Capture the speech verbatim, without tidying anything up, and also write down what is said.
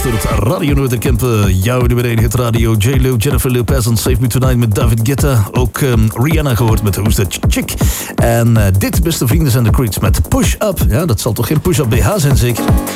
geluisterd tot Radio Noorderkamp. Jouw nummer één hit radio. J-Lo, Jennifer Lopez en Save Me Tonight met David Guetta. Ook um, Rihanna gehoord met Who's That Chick. En uh, dit, beste vrienden, zijn de Creeds met Push Up. Ja, dat zal toch geen Push Up B H zijn zeker?